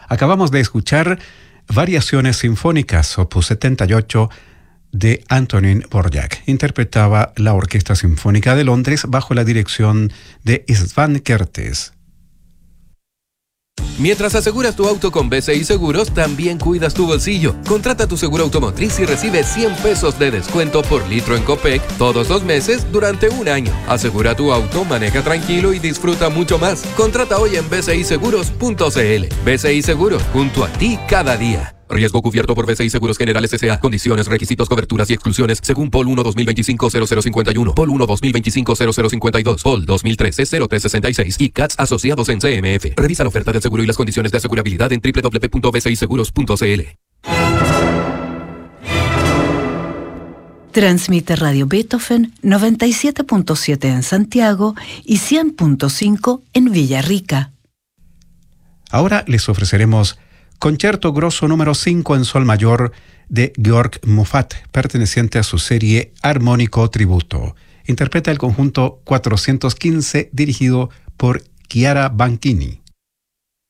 Acabamos de escuchar Variaciones Sinfónicas, opus 78, de Antonín Dvořák. Interpretaba la Orquesta Sinfónica de Londres bajo la dirección de István Kertész. Mientras aseguras tu auto con BCI Seguros, también cuidas tu bolsillo. Contrata tu seguro automotriz y recibe 100 pesos de descuento por litro en Copec todos los meses durante un año. Asegura tu auto, maneja tranquilo y disfruta mucho más. Contrata hoy en bciseguros.cl. BCI Seguros, junto a ti cada día. Riesgo cubierto por BCI Seguros Generales S.A. Condiciones, requisitos, coberturas y exclusiones según POL 1 2025-0051, POL 1 2025-0052, POL 2013-0366 y CATS asociados en CMF. Revisa la oferta del seguro y las condiciones de asegurabilidad en www.bciseguros.cl. Transmite Radio Beethoven 97.7 en Santiago y 100.5 en Villarrica. Ahora les ofreceremos Concierto Grosso número 5 en sol mayor de Georg Muffat, perteneciente a su serie Armónico Tributo. Interpreta el conjunto 415 dirigido por Chiara Banchini.